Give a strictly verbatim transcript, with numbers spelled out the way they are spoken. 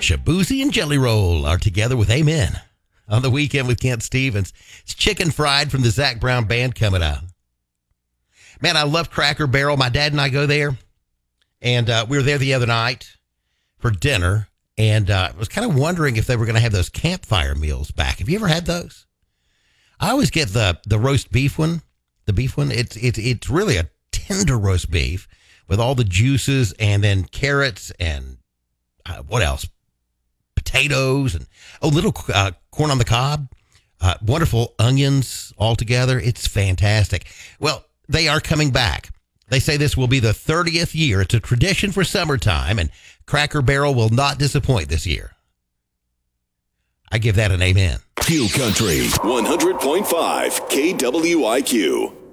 Shabuzi and Jelly Roll are together with Amen on the Weekend with Kent Stevens. It's Chicken Fried from the Zac Brown Band coming out. Man, I love Cracker Barrel. My dad and I go there, and uh, we were there the other night for dinner, and uh, I was kind of wondering if they were going to have those campfire meals back. Have you ever had those? I always get the the roast beef one, the beef one. It's it's it's really a tender roast beef with all the juices, and then carrots and uh, what else? Potatoes and oh, little uh, corn on the cob. Uh, wonderful onions all together. It's fantastic. Well, they are coming back. They say this will be the thirtieth year. It's a tradition for summertime, and Cracker Barrel will not disappoint this year. I give that an amen. Q Country one hundred point five K W I Q.